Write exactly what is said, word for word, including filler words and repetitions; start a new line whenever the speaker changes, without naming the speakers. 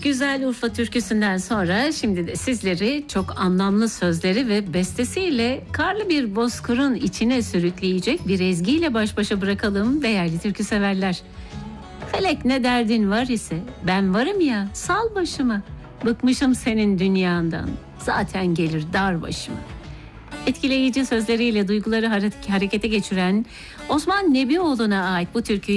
Güzel Urfa türküsünden sonra şimdi de sizleri çok anlamlı sözleri ve bestesiyle karlı bir bozkırın içine sürükleyecek bir ezgiyle baş başa bırakalım değerli türkü severler. Felek ne derdin var ise ben varım ya, sal başıma. Bıkmışım senin dünyandan, zaten gelir dar başıma. Etkileyici sözleriyle duyguları harekete geçiren Osman Nebioğlu'na ait bu türküyü